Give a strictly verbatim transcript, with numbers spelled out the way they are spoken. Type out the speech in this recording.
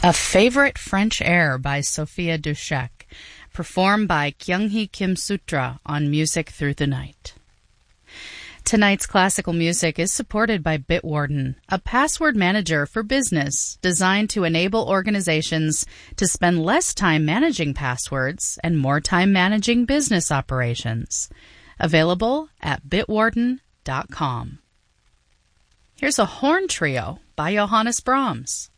A Favorite French Air by Sophia Dushek, performed by Kyunghee Kim Sutra on Music Through the Night. Tonight's classical music is supported by Bitwarden, a password manager for business designed to enable organizations to spend less time managing passwords and more time managing business operations. Available at bitwarden dot com. Here's a horn trio by Johannes Brahms.